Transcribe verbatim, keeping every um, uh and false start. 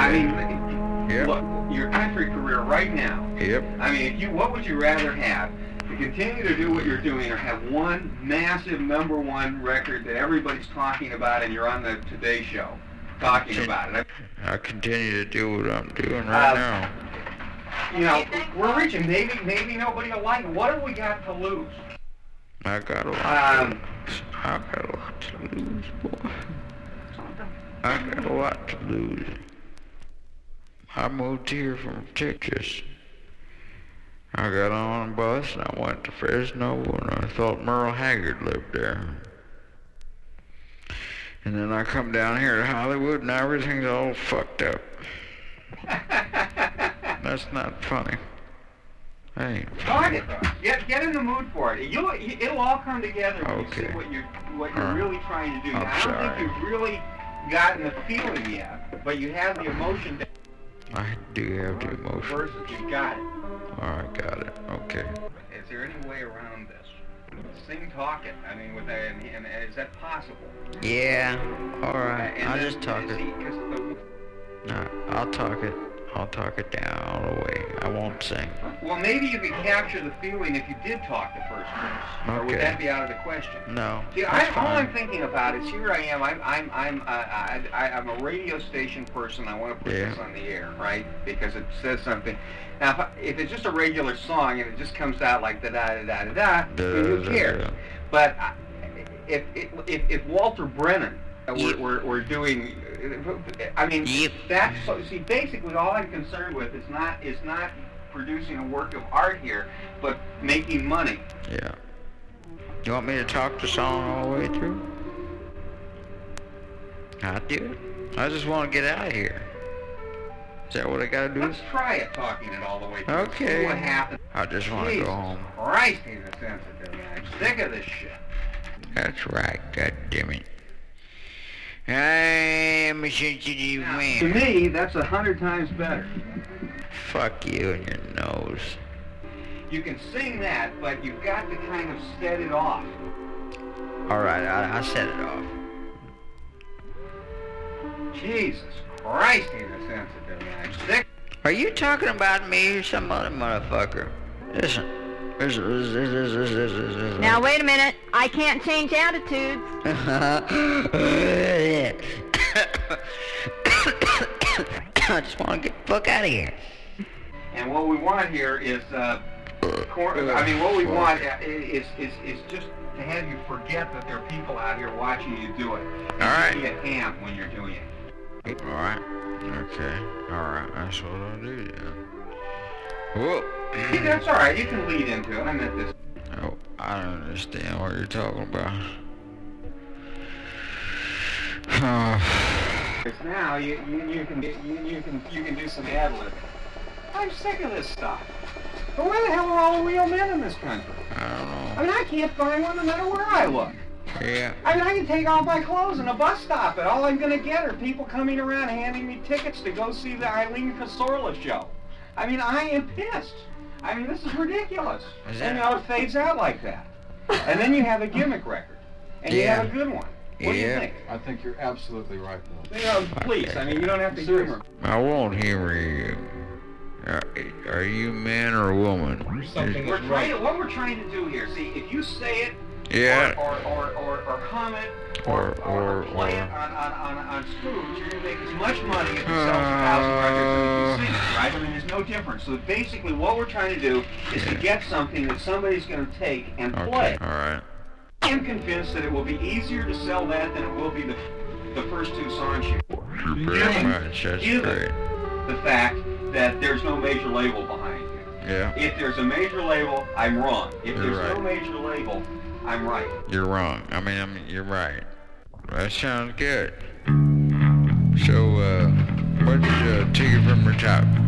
I mean, yep. look, your country career right now. Yep. I mean, if you, what would you rather have? To continue to do what you're doing, or have one massive number one record that everybody's talking about, and you're on the Today Show talking Continue, about it? I continue to do what I'm doing right uh, now. You know, we're reaching. Maybe, maybe nobody will like it. What have we got to lose? I got a lot. Um, to, I got a lot to lose, boy. I got a lot to lose. I moved here from Texas. I got on a bus and I went to Fresno and I thought Merle Haggard lived there. And then I come down here to Hollywood and everything's all fucked up. That's not funny. That ain't funny. Get get in the mood for it. You'll it'll all come together when Okay. you see what you're what you're Uh, really trying to do. I'm Now, I don't sorry. think you've really gotten the feeling yet, but you have the emotion. To I do have the emotion. verses, you got it. Alright, got it. Okay. Is there any way around this? Sing, talk it. I mean, with that, and, and is that possible? Yeah. Alright. And I'll then, just talk see, it. 'cause the- No, I'll talk it. I'll talk it down all the way. I won't sing. well, maybe you could capture the feeling if you did talk the first verse, or would Okay. that be out of the question? No. See, that's I, all I'm fine. thinking about is here I am. I'm I'm I'm uh, I, I, I'm a radio station person. I want to put Yeah. this on the air, right? Because it says something. Now, if, I, if it's just a regular song and it just comes out like da da da da da da, then who cares? Da-da-da. But I, if, if if Walter Brennan uh, were, were were doing, I mean, Yep. that's so, see. Basically, all I'm concerned with is not is not producing a work of art here, but making money. Yeah. You want me to talk the song all the way through? I'll do it. I just want to get out of here. Is that what I gotta do? Let's try it, talking it all the way through. Okay. See what happens. I just want to Jesus go home. Christ, he's a sensitive man. I'm sick of this shit. That's right, God damn it. I am a sensitive Now, to man. me, that's a hundred times better. Fuck you and your nose. You can sing that, but you've got to kind of set it off. Alright, I, I set it off. Jesus Christ, he's a sensitive man. I'm sick. Are you talking about me or some other motherfucker? Listen. Listen, listen, listen, listen, listen, listen. Now wait a minute. I can't change attitudes. I just want to get the fuck out of here. And what we want here is, uh, cor- I mean, what we want is, is, is just to have you forget that there are people out here watching you do it. And All right. Be a ham when you're doing it. Alright. Okay. Alright. That's what I'll do then. Whoa. See, that's all right. You can lead into it. I meant this. Oh, I don't understand what you're talking about. Because now you, you, you can you, you can you can do some ad lib. I'm sick of this stuff. But where the hell are all the real men in this country? I don't I know. mean, I can't find one no matter where I look. Yeah. I mean, I can take off my clothes in a bus stop, and all I'm going to get are people coming around handing me tickets to go see the Eileen Casorla show. I mean, I am pissed. I mean, this is ridiculous. Is And that- you know, it fades out like that. And then you have a gimmick record. And you Yeah. have a good one. What do you Yeah. think? I think you're absolutely right, Bill. You know, please, I mean, you don't have to humor. I won't humor you. Are, are you man or woman? Something We're is trying right. to, what we're trying to do here, see, if you say it, Yeah. or, or, or, or, or hum it, Or- or, or, or- play or- it on, on, on, on Scrooge, you're going to make as much money if you sell a thousand records as you sing it, right? I mean, there's no difference. So basically what we're trying to do is to get something that somebody's going to take and play. Okay. Alright. I'm convinced that it will be easier to sell that than it will be the, the first two songs you You're very Given- much. That's given great. the fact that there's no major label behind you. Yeah. If there's a major label, I'm wrong. If You're there's no right. major label, I'm right. You're wrong. I mean, I mean, you're right. That sounds good. So, uh, what's uh, take it from the top?